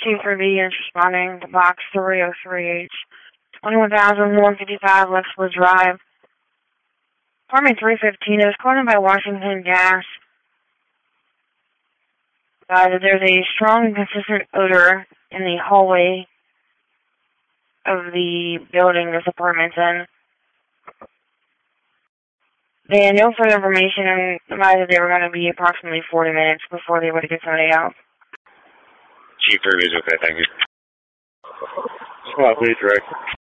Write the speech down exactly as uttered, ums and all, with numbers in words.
Chief Ruby is responding to box three oh three H, twenty-one thousand one hundred fifty-five Westwood Drive. Apartment three fifteen is called in by Washington Gas. Uh, that there's a strong and consistent odor in the hallway of the building this apartment's in. They had no further information and advised that they were going to be approximately forty minutes before they would get somebody out. Chief Ruby is okay, thank you. Squad, please direct.